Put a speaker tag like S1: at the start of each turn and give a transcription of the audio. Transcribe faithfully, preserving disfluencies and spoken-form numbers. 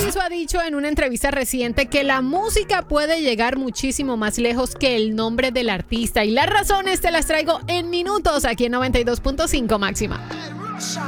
S1: Narciso ha dicho en una entrevista reciente que la música puede llegar muchísimo más lejos que el nombre del artista. Y las razones te las traigo en minutos aquí en noventa y dos punto cinco Máxima.